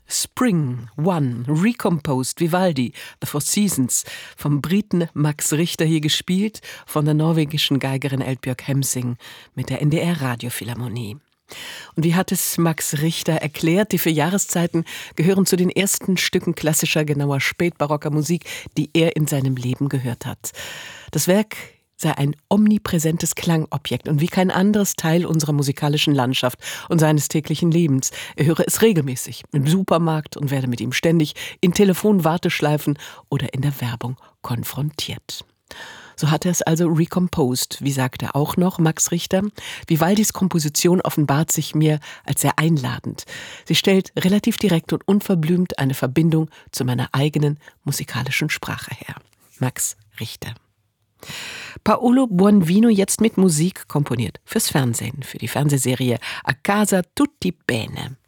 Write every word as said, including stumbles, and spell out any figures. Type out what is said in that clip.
Spring One, Recomposed, Vivaldi, The Four Seasons, vom Briten Max Richter hier gespielt, von der norwegischen Geigerin Eldbjørg Hemsing mit der N D R Radiophilharmonie. Und wie hat es Max Richter erklärt, die vier Jahreszeiten gehören zu den ersten Stücken klassischer, genauer spätbarocker Musik, die er in seinem Leben gehört hat. Das Werk sei ein omnipräsentes Klangobjekt und wie kein anderes Teil unserer musikalischen Landschaft und seines täglichen Lebens. Er höre es regelmäßig im Supermarkt und werde mit ihm ständig in Telefonwarteschleifen oder in der Werbung konfrontiert. So hat er es also recomposed, wie sagt er auch noch, Max Richter. Vivaldis Komposition offenbart sich mir als sehr einladend. Sie stellt relativ direkt und unverblümt eine Verbindung zu meiner eigenen musikalischen Sprache her. Max Richter. Paolo Buonvino jetzt mit Musik komponiert fürs Fernsehen, für die Fernsehserie A Casa Tutti Bene.